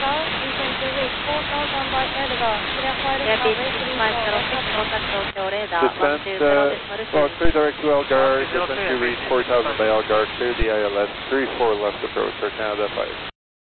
clear direct to Algar, descent to reach 4000 by Algar, clear the ILS, 34 left approach, Air Canada 5.